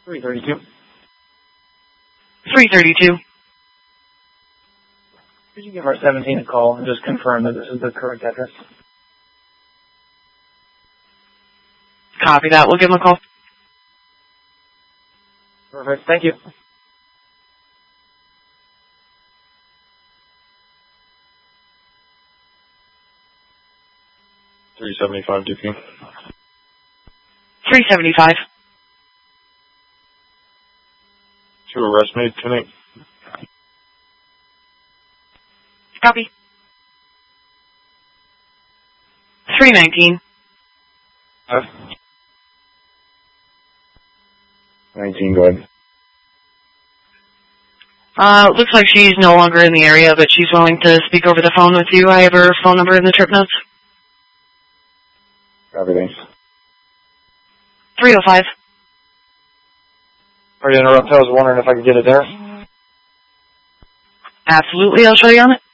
332. 332. Could you give our 17 a call and just confirm that this is the correct address? Copy that. We'll give them a call. Perfect. Thank you. $375 DP. 375. 2 arrests made tonight. Copy. 319. 19, go ahead. Looks like she's no longer in the area, but she's willing to speak over the phone with you. I have her phone number in the trip notes. Copy, thanks. 305. Sorry to interrupt. I was wondering if I could get it there. Absolutely. I'll show you on it.